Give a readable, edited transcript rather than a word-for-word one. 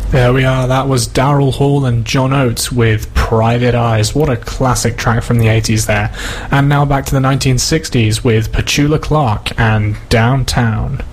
There we are, that was Daryl Hall and John Oates with Private Eyes. What a classic track from the 80s there. And now back to the 1960s with Petula Clark and Downtown.